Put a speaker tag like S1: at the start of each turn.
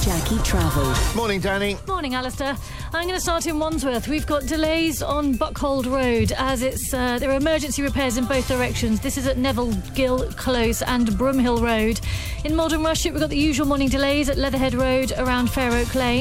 S1: Jackie Travel.
S2: Morning, Danny.
S3: Morning, Alistair. I'm going to start in Wandsworth. We've got delays on Buckhold Road as there are emergency repairs in both directions. This is at Neville Gill Close and Broomhill Road. In Malden Rushett, we've got the usual morning delays at Leatherhead Road around Fair Oak Lane.